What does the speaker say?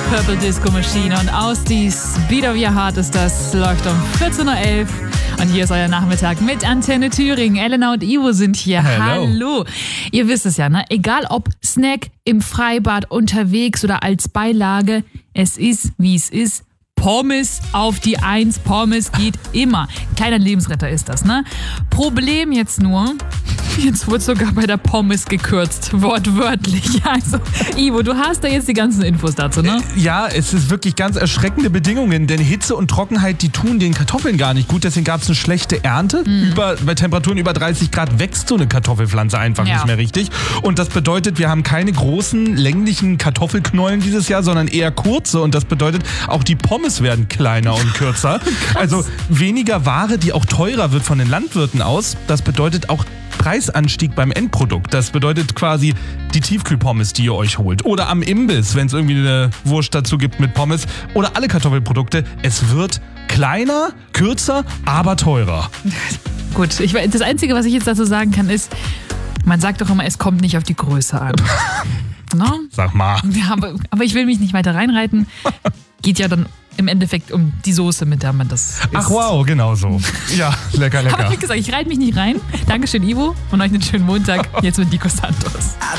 Purple Disco Machine und aus die Speed of Your Heart ist das, läuft um 14.11 Uhr. Und hier ist euer Nachmittag mit Antenne Thüringen. Elena und Ivo sind hier. Hello. Hallo. Ihr wisst es ja, ne? Egal ob Snack im Freibad, unterwegs oder als Beilage, es ist, wie es ist. Pommes auf die 1. Pommes geht immer. Kleiner Lebensretter ist das, ne? Problem jetzt nur, jetzt wird sogar bei der Pommes gekürzt, wortwörtlich. Also, Ivo, du hast da jetzt die ganzen Infos dazu, ne? Ja, es ist wirklich ganz erschreckende Bedingungen, denn Hitze und Trockenheit, die tun den Kartoffeln gar nicht gut. Deswegen gab es eine schlechte Ernte. Bei Temperaturen über 30 Grad wächst so eine Kartoffelpflanze einfach nicht mehr richtig. Und das bedeutet, wir haben keine großen, länglichen Kartoffelknollen dieses Jahr, sondern eher kurze. Und das bedeutet, auch die Pommes werden kleiner und kürzer. Also weniger Ware, die auch teurer wird von den Landwirten aus. Das bedeutet auch Preisanstieg beim Endprodukt. Das bedeutet quasi die Tiefkühlpommes, die ihr euch holt. Oder am Imbiss, wenn es irgendwie eine Wurst dazu gibt mit Pommes. Oder alle Kartoffelprodukte. Es wird kleiner, kürzer, aber teurer. Gut, das Einzige, was ich jetzt dazu sagen kann, ist, man sagt doch immer, es kommt nicht auf die Größe an. No? Sag mal. Ja, aber ich will mich nicht weiter reinreiten. Geht ja dann im Endeffekt um die Soße, mit der man das isst. Ach wow, genau so. Ja, lecker, lecker. Aber wie gesagt, ich reite mich nicht rein. Dankeschön, Ivo, und euch einen schönen Montag. Jetzt mit Nico Santos.